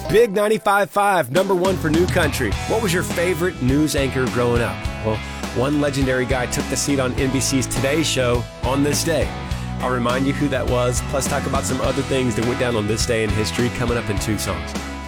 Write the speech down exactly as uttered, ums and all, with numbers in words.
Big ninety-five point five, number one for New Country. What was your favorite news anchor growing up? Well, one legendary guy took the seat on N B C's Today Show on this day. I'll remind you who that was, plus talk about some other things that went down on this day in history coming up in two songs.